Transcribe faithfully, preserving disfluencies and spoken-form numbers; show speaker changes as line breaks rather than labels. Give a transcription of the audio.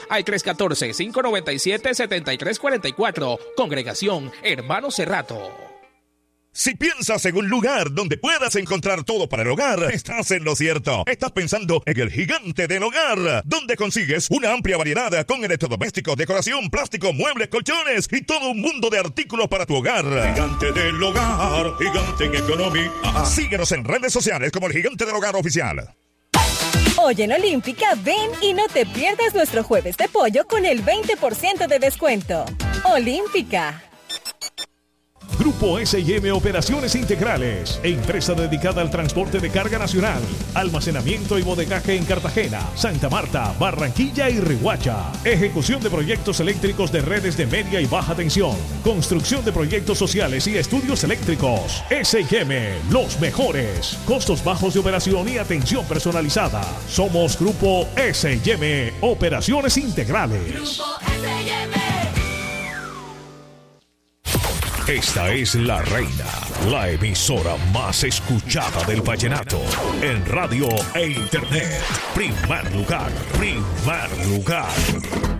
al tres uno cuatro, cinco nueve siete, siete tres cuatro cuatro. Congregación Hermano Cerrato.
Si piensas en un lugar donde puedas encontrar todo para el hogar, estás en lo cierto. Estás pensando en el Gigante del Hogar, donde consigues una amplia variedad con electrodomésticos, decoración, plástico, muebles, colchones y todo un mundo de artículos para tu hogar. Gigante del Hogar, Gigante en Economía. Síguenos en redes sociales como el Gigante del Hogar Oficial.
Hoy en Olímpica, ven y no te pierdas nuestro jueves de pollo con el veinte por ciento de descuento. Olímpica.
Grupo S y M Operaciones Integrales, empresa dedicada al transporte de carga nacional, almacenamiento y bodegaje en Cartagena, Santa Marta, Barranquilla y Riohacha. Ejecución de proyectos eléctricos de redes de media y baja tensión, construcción de proyectos sociales y estudios eléctricos. S y M, los mejores, costos bajos de operación y atención personalizada. Somos Grupo S y M Operaciones Integrales. Grupo S y M.
Esta es La Reina, la emisora más escuchada del vallenato, en radio e internet. Primer lugar, primer lugar.